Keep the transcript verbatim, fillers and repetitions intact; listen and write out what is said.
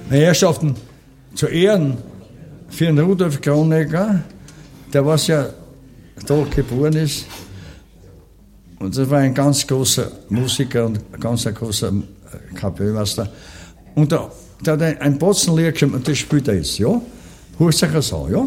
Meine Herrschaften, zu Ehren für den Rudolf Kronecker, der was ja dort geboren ist. Und das war ein ganz großer Musiker und ein ganz großer Kapellmeister. Und da, da hat ein Potzenlied gekommen und das spielt er jetzt, ja? Hörst du das an, ja?